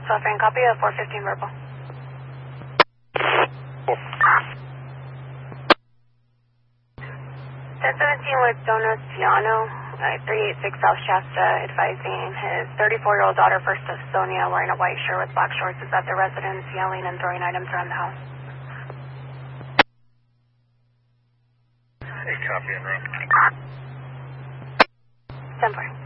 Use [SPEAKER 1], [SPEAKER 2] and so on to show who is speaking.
[SPEAKER 1] So, fan copy of 415 verbal. 1017 with Donaciano, 386 South Shasta, advising his 34-year-old daughter, First Sonia, wearing a white shirt with black shorts, is at the residence yelling and throwing items around the house.
[SPEAKER 2] Hey, copy en route.
[SPEAKER 1] 10-4.